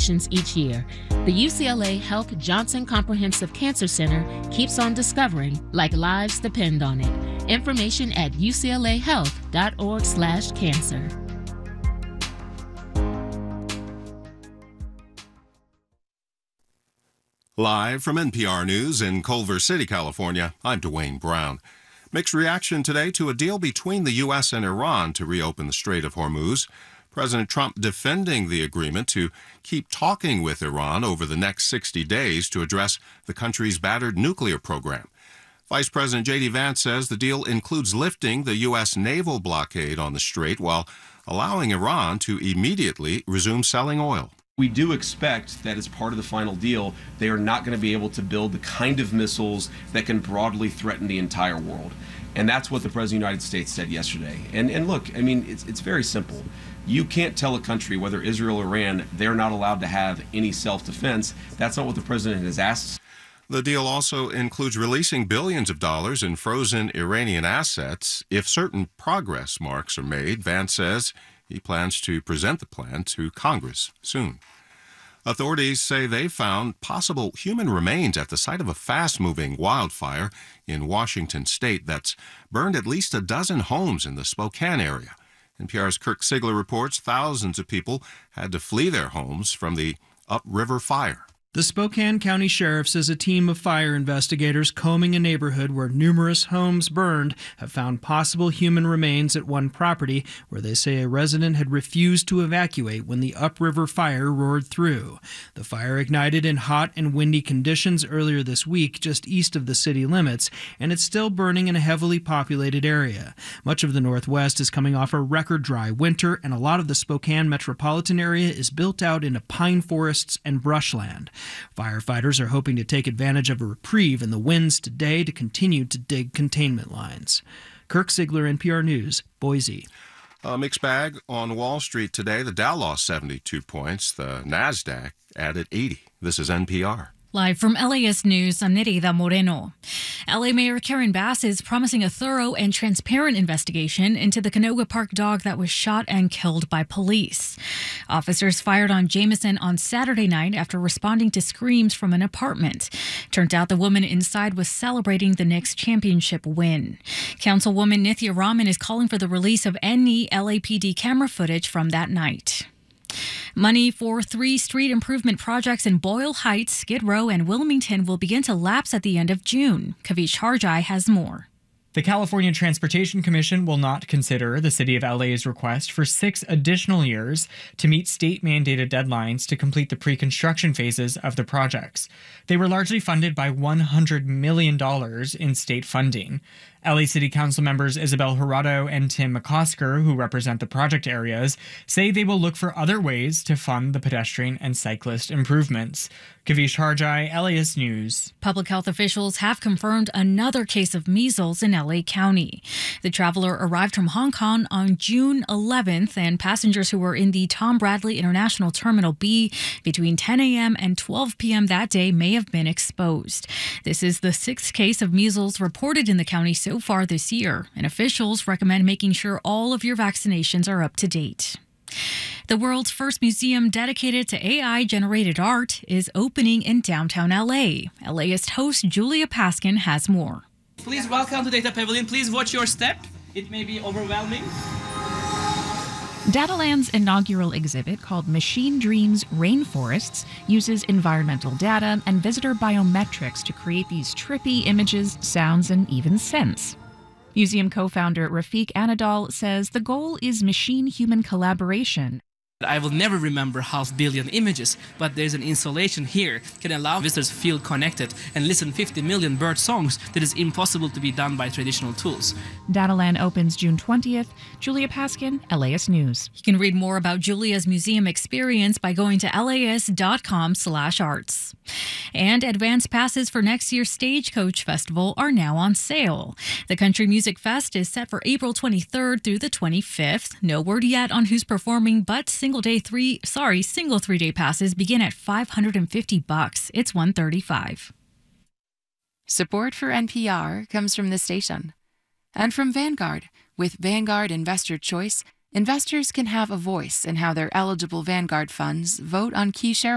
patients each year. The UCLA Health Johnson Comprehensive Cancer Center keeps on discovering, like lives depend on it. Information at uclahealth.org/cancer. Live from NPR News in Culver City, California, I'm Dwayne Brown. Mixed reaction today to a deal between the U.S. and Iran to reopen the Strait of Hormuz. President Trump defending the agreement to keep talking with Iran over the next 60 days to address the country's battered nuclear program. Vice President J.D. Vance says the deal includes lifting the U.S. naval blockade on the strait while allowing Iran to immediately resume selling oil. We do expect that as part of the final deal, they are not going to be able to build the kind of missiles that can broadly threaten the entire world. And that's what the President of the United States said yesterday. And look, I mean, it's very simple. You can't tell a country, whether Israel or Iran, they're not allowed to have any self-defense. That's not what the President has asked. The deal also includes releasing billions of dollars in frozen Iranian assets if certain progress marks are made. Vance says he plans to present the plan to Congress soon. Authorities say they found possible human remains at the site of a fast-moving wildfire in Washington state that's burned at least a dozen homes in the Spokane area. NPR's Kirk Sigler reports thousands of people had to flee their homes from the upriver fire. The Spokane County Sheriff says a team of fire investigators combing a neighborhood where numerous homes burned have found possible human remains at one property where they say a resident had refused to evacuate when the upriver fire roared through. The fire ignited in hot and windy conditions earlier this week just east of the city limits, and it's still burning in a heavily populated area. Much of the Northwest is coming off a record dry winter, and a lot of the Spokane metropolitan area is built out into pine forests and brushland. Firefighters are hoping to take advantage of a reprieve in the winds today to continue to dig containment lines. Kirk Sigler, NPR News, Boise. A mixed bag on Wall Street today. The Dow lost 72 points. The NASDAQ added 80. This is NPR. Live from LAS News, I'm Nerida Moreno. LA Mayor Karen Bass is promising a thorough and transparent investigation into the Canoga Park dog that was shot and killed by police. Officers fired on Jameson on Saturday night after responding to screams from an apartment. Turned out the woman inside was celebrating the Knicks championship win. Councilwoman Nithya Raman is calling for the release of any LAPD camera footage from that night. Money for 3 street improvement projects in Boyle Heights, Skid Row, and Wilmington will begin to lapse at the end of June. Kavish Harjai has more. The California Transportation Commission will not consider the City of LA's request for 6 additional years to meet state-mandated deadlines to complete the pre-construction phases of the projects. They were largely funded by $100 million in state funding. LA City Council members Isabel Jurado and Tim McCosker, who represent the project areas, say they will look for other ways to fund the pedestrian and cyclist improvements. Kavish Harjai, LAS News. Public health officials have confirmed another case of measles in LA County. The traveler arrived from Hong Kong on June 11th, and passengers who were in the Tom Bradley International Terminal B between 10 a.m. and 12 p.m. that day may have been exposed. This is the 6th case of measles reported in the county so far this year, and officials recommend making sure all of your vaccinations are up to date. The world's first museum dedicated to AI-generated art is opening in downtown LA. LAist host Julia Paskin has more. Please welcome to Data Pavilion. Please watch your step. It may be overwhelming. Dataland's inaugural exhibit, called Machine Dreams Rainforests, uses environmental data and visitor biometrics to create these trippy images, sounds, and even scents. Museum co-founder Rafiq Anadol says the goal is machine-human collaboration. I will never remember 500 million images, but there's an installation here can allow visitors to feel connected and listen 50 million bird songs that is impossible to be done by traditional tools. Dataland opens June 20th. Julia Paskin, LAS News. You can read more about Julia's museum experience by going to las.com/arts. And advance passes for next year's Stagecoach Festival are now on sale. The Country Music Fest is set for April 23rd through the 25th. No word yet on who's performing, but single 3-day passes begin at $550. It's $135. Support for NPR comes from the station and from Vanguard. With Vanguard Investor Choice, investors can have a voice in how their eligible Vanguard funds vote on key share